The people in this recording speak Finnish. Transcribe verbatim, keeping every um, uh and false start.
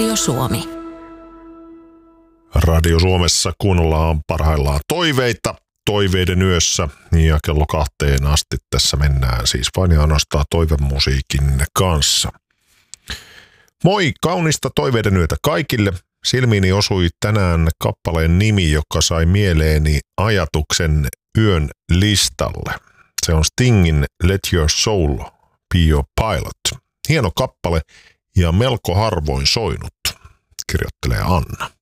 Radio Suomi. Radio Suomessa kuunnellaan parhaillaan toiveita toiveiden yössä ja kello kahteen asti tässä mennään siis vain ja ainoastaan toivemusiikin kanssa. Moi, kaunista toiveiden yötä kaikille. Silmiini osui tänään kappaleen nimi, joka sai mieleeni ajatuksen yön listalle. Se on Stingin Let Your Soul Be Your Pilot. Hieno kappale ja melko harvoin soinut, kirjoittelee Anna.